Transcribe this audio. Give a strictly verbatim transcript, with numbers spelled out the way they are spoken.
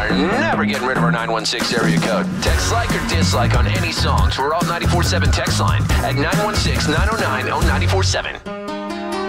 are never getting rid of our nine one six area code. Text like or dislike on any songs. We're all nine four seven text line at nine one six, nine oh nine, oh nine four seven.